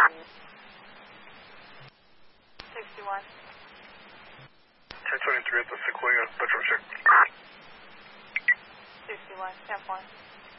61. 1023 at the Sequoia, Metro check. 61, 10-4.